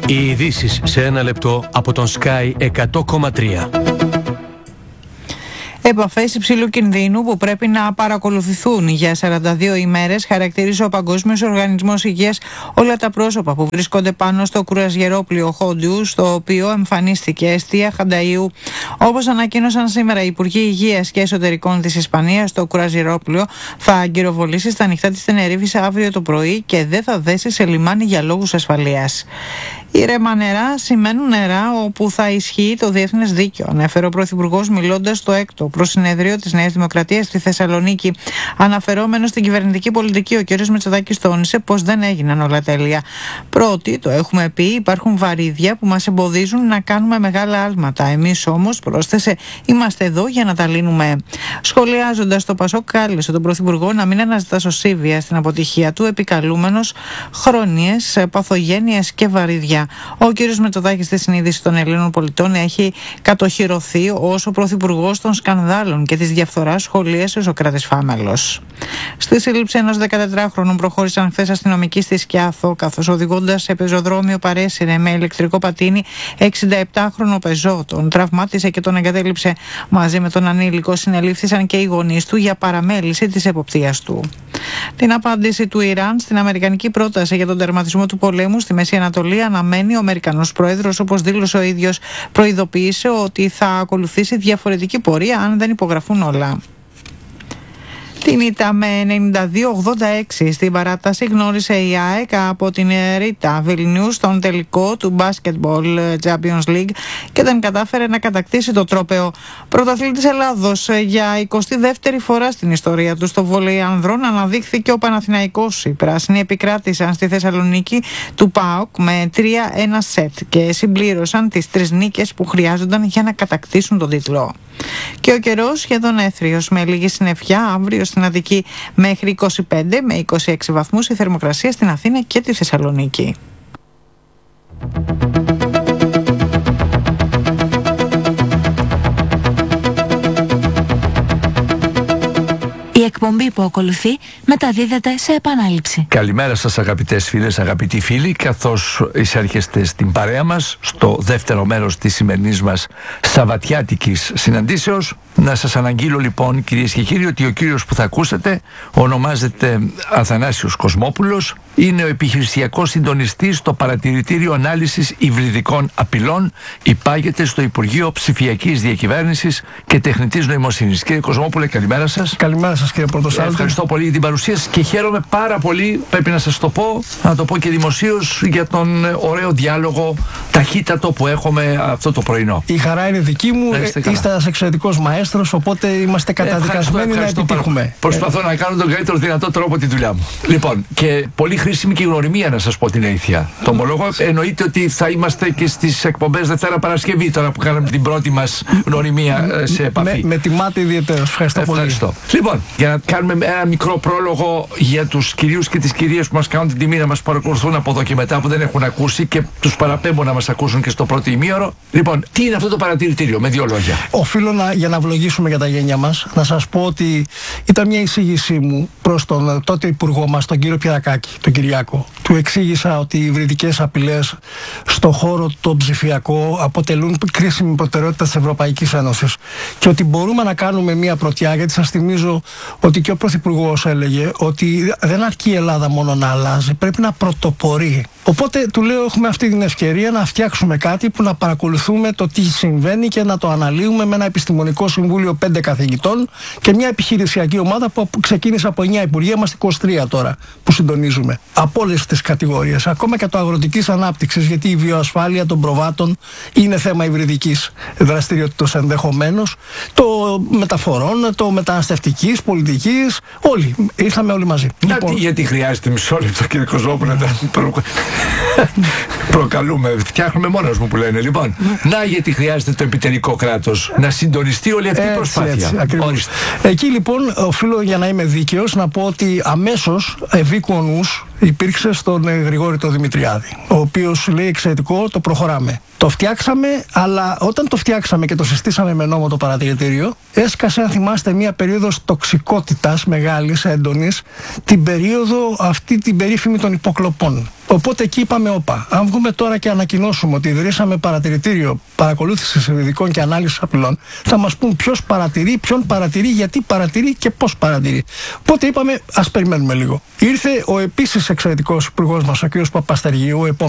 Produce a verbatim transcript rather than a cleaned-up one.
Οι ειδήσεις σε ένα λεπτό από τον Sky εκατό κόμμα τρία. Επαφές υψηλού κινδύνου που πρέπει να παρακολουθηθούν για σαράντα δύο ημέρες, χαρακτήρισε ο Παγκόσμιος Οργανισμός Υγείας όλα τα πρόσωπα που βρίσκονται πάνω στο κρουαζιερόπλοιο Χόντιου, στο οποίο εμφανίστηκε αιστεία Χανταΐου. Όπως ανακοίνωσαν σήμερα οι Υπουργοί Υγείας και Εσωτερικών της Ισπανίας, το κρουαζιερόπλοιο θα αγκυροβολήσει στα νυχτά της Τενερίφης αύριο το πρωί και δεν θα δέσει σε λιμάνι για λόγους ασφαλείας. Ήρεμα νερά σημαίνουν νερά όπου θα ισχύει το διεθνές δίκαιο, ανέφερε ο Πρωθυπουργός μιλώντας στο έκτο προσυνεδρίο της Νέας Δημοκρατίας στη Θεσσαλονίκη. Αναφερόμενος στην κυβερνητική πολιτική, ο κ. Μητσοτάκης τόνισε πως δεν έγιναν όλα τέλεια. Πρώτη, το έχουμε πει, υπάρχουν βαρύδια που μας εμποδίζουν να κάνουμε μεγάλα άλματα. Εμείς όμως, πρόσθεσε, είμαστε εδώ για να τα λύνουμε. Σχολιάζοντας, το Πασόκ κάλεσε τον Πρωθυπουργό να μην αναζητά σωσίβια στην αποτυχία του, επικαλούμενος χρόνιες, παθογένειες και βαρύδια. Ο κ. Μητσοτάκης στη συνείδηση των Ελλήνων πολιτών έχει κατοχυρωθεί ως ο πρωθυπουργός των σκανδάλων και της διαφθοράς, σχολίασε ο Σωκράτης Φάμελος. Στη σύλληψη ενός δεκατετράχρονου προχώρησαν χθες αστυνομικοί στη Σκιάθο, καθώς οδηγώντας σε πεζοδρόμιο παρέσυρε με ηλεκτρικό πατίνι εξηνταεπτάχρονο πεζό. Τον τραυμάτισε και τον εγκατέλειψε. Μαζί με τον ανήλικο συνελήφθησαν και οι γονείς του για παραμέληση της εποπτείας του. Την απάντηση του Ιράν στην αμερικανική πρόταση για τον τερματισμό του πολέμου στη Μέση Ανατολή αναμένει ο Αμερικανός πρόεδρος, όπως δήλωσε ο ίδιος. Προειδοποίησε ότι θα ακολουθήσει διαφορετική πορεία αν δεν υπογραφούν όλα. Την ήττα με ενενήντα δύο ογδόντα έξι στην παράταση γνώρισε η ΑΕΚ από την Ρίτα Βιλνιούς στον τελικό του Basketball Champions League και δεν κατάφερε να κατακτήσει το τρόπαιο. Πρωταθλητής Ελλάδος για εικοστή δεύτερη φορά στην ιστορία του στο βόλεϊ ανδρών αναδείχθηκε ο Παναθηναϊκός. Οι πράσινοι επικράτησαν στη Θεσσαλονίκη του ΠΑΟΚ με τρία ένα σετ και συμπλήρωσαν τις τρεις νίκες που χρειάζονταν για να κατακτήσουν τον τίτλο. Και ο καιρός σχεδόν έθριος με λίγη συννεφιά. Αύριο στην Αττική μέχρι είκοσι πέντε με είκοσι έξι βαθμούς, η θερμοκρασία στην Αθήνα και τη Θεσσαλονίκη. Η εκπομπή που ακολουθεί μεταδίδεται σε επανάληψη. Καλημέρα σας αγαπητές φίλες, αγαπητοί φίλοι, καθώς εισέρχεστε στην παρέα μας στο δεύτερο μέρος της σημερινής μας σαββατιάτικης συναντήσεως. Να σας αναγγείλω λοιπόν, κυρίες και κύριοι, ότι ο κύριος που θα ακούσετε ονομάζεται Αθανάσιος Κοσμόπουλος, είναι ο επιχειρησιακός συντονιστής στο Παρατηρητήριο Ανάλυσης Υβριδικών Απειλών, υπάγεται στο Υπουργείο Ψηφιακής Διακυβέρνησης και Τεχνητής Νοημοσύνης. Κύριε Κοσμόπουλε, καλημέρα σας. Καλημέρα σας, κύριε Πρωτοσάλτη. Ευχαριστώ πολύ για την παρουσία σας και χαίρομαι πάρα πολύ, πρέπει να σας το πω, να το πω και δημοσίως, για τον ωραίο διάλογο ταχύτατο που έχουμε αυτό το πρωινό. Η χαρά είναι δική μου. Είστε ένας εξαιρετικός μαέστρος, οπότε είμαστε καταδικασμένοι να επιτύχουμε. Πάρα. Προσπαθώ να κάνω τον καλύτερο δυνατό τρόπο τη δουλειά μου. Λοιπόν, και πολύ χρήσιμη και η γνωριμία, να σας πω την αλήθεια. Το ομολόγω, εννοείται ότι θα είμαστε και στις εκπομπές Δευτέρα Παρασκευή, τώρα που κάναμε την πρώτη μας γνωριμία σε επαφή. Με, με τιμάτε ιδιαίτερα. Ευχαριστώ, Ευχαριστώ πολύ. Ευχαριστώ. Λοιπόν, για να κάνουμε ένα μικρό πρόλογο για τους κυρίους και τις κυρίες που μας κάνουν την τιμή να μας παρακολουθούν από εδώ και μετά, που δεν έχουν ακούσει και τους παραπέμπω να μας ακούσουν και στο πρώτο ημίωρο. Λοιπόν, τι είναι αυτό το παρατηρητήριο, με δύο λόγια? Οφείλω να, για να ευλογήσουμε για τα γένια μας, να σας πω ότι ήταν μια εισήγησή μου προς τον τότε υπουργό μας, τον κύριο Πιερακάκη, τον Κυριάκο. Του εξήγησα ότι οι υβριδικές απειλές στον χώρο το ψηφιακό αποτελούν κρίσιμη προτεραιότητα της Ευρωπαϊκής Ένωσης και ότι μπορούμε να κάνουμε μια πρωτιά, γιατί σας θυμίζω ότι και ο Πρωθυπουργός έλεγε ότι δεν αρκεί η Ελλάδα μόνο να αλλάζει, πρέπει να πρωτοπορεί. Οπότε του λέω, έχουμε αυτή την ευκαιρία να φτιάξουμε κάτι που να παρακολουθούμε το τι συμβαίνει και να το αναλύουμε με ένα επιστημονικό συμβούλιο πέντε καθηγητών και μια επιχειρησιακή ομάδα που ξεκίνησε από εννιά υπουργεία, είμαστε είκοσι τρία τώρα που συντονίζουμε. Από όλες τις κατηγορίες, ακόμα και το αγροτικής ανάπτυξης, γιατί η βιοασφάλεια των προβάτων είναι θέμα υβριδικής δραστηριότητας ενδεχομένως, το μεταφορών, το μεταναστευτικής, πολιτικής, όλοι. Ήρθαμε όλοι μαζί. Να, λοιπόν, γιατί χρειάζεται μισό λεπτό, κύριε Κοσμόπουλε, να προ... προκαλούμε, φτιάχνουμε μόνος μου που λένε. Λοιπόν, να γιατί χρειάζεται το επιτελικό κράτος να συντονιστεί όλη αυτή η προσπάθεια. Έτσι, εκεί λοιπόν οφείλω, για να είμαι δίκαιος, να πω ότι αμέσως ευήκου ο νους υπήρξε στον Γρηγόρη το Δημητριάδη, ο οποίος λέει εξαιρετικό, το προχωράμε. Το φτιάξαμε, αλλά όταν το φτιάξαμε και το συστήσαμε με νόμο το παρατηρητήριο, έσκασε, αν θυμάστε, μια περίοδος τοξικότητας μεγάλης, έντονης, την περίοδο αυτή την περίφημη των υποκλοπών. Οπότε εκεί είπαμε, όπα. Αν βγούμε τώρα και ανακοινώσουμε ότι ιδρύσαμε παρατηρητήριο παρακολούθησης υβριδικών και ανάλυσης απειλών, θα μας πούν ποιος παρατηρεί, ποιον παρατηρεί, γιατί παρατηρεί και πώς παρατηρεί. Οπότε είπαμε, ας περιμένουμε λίγο. Ήρθε ο επίσης εξαιρετικός υπουργός μας, ο κ. Παπαστεργίου, ο επόμενος.